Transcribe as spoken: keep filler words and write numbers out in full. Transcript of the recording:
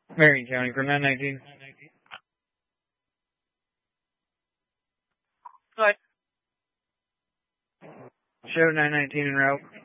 Marion County from nine nineteen. What? Show nine nineteen en route.